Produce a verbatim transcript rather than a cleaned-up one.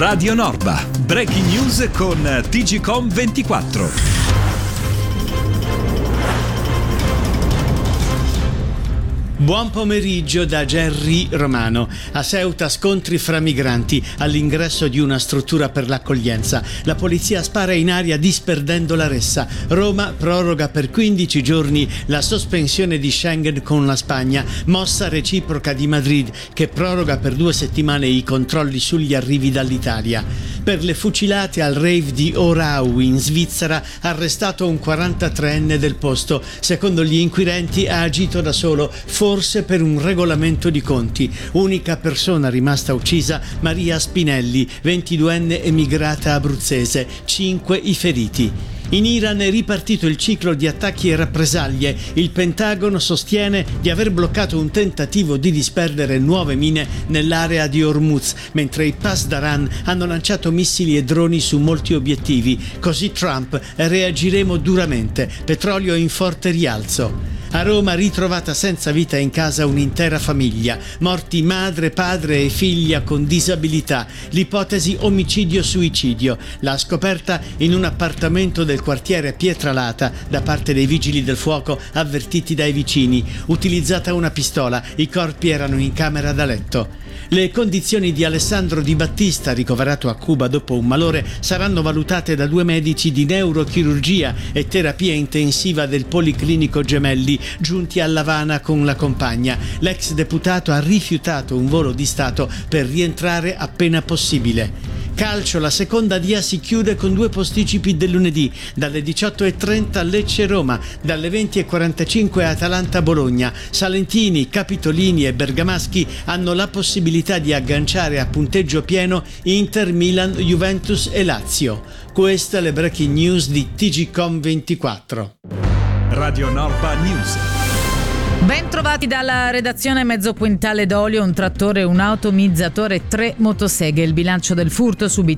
Radio Norba, breaking news con T G Com ventiquattro. Buon pomeriggio da Gerry Romano. A Ceuta scontri fra migranti all'ingresso di una struttura per l'accoglienza. La polizia spara in aria disperdendo la ressa. Roma proroga per quindici giorni la sospensione di Schengen con la Spagna. Mossa reciproca di Madrid che proroga per due settimane i controlli sugli arrivi dall'Italia. Per le fucilate al rave di Orau in Svizzera, arrestato un quarantatreenne del posto. Secondo gli inquirenti ha agito da solo, forse per un regolamento di conti. Unica persona rimasta uccisa, Maria Spinelli, ventiduenne emigrata abruzzese, cinque i feriti. In Iran è ripartito il ciclo di attacchi e rappresaglie. Il Pentagono sostiene di aver bloccato un tentativo di disperdere nuove mine nell'area di Hormuz, mentre i Pasdaran hanno lanciato missili e droni su molti obiettivi. Così Trump: reagiremo duramente. Petrolio in forte rialzo. A Roma ritrovata senza vita in casa un'intera famiglia. Morti madre, padre e figlia con disabilità. L'ipotesi omicidio-suicidio. La scoperta in un appartamento del quartiere Pietralata da parte dei vigili del fuoco avvertiti dai vicini. Utilizzata una pistola. I corpi erano in camera da letto. Le condizioni di Alessandro Di Battista, ricoverato a Cuba dopo un malore, saranno valutate da due medici di neurochirurgia e terapia intensiva del Policlinico Gemelli, giunti a L'Avana con la compagna. L'ex deputato ha rifiutato un volo di Stato per rientrare appena possibile. Calcio, la seconda D si chiude con due posticipi del lunedì, dalle diciotto e trenta Lecce-Roma, dalle venti e quarantacinque Atalanta-Bologna. Salentini, Capitolini e Bergamaschi hanno la possibilità di agganciare a punteggio pieno Inter, Milan, Juventus e Lazio. Queste le breaking news di T G Com ventiquattro. Radio Norba News. Ben trovati dalla redazione. Mezzo quintale d'olio, un trattore, un automizzatore e tre motoseghe. Il bilancio del furto subito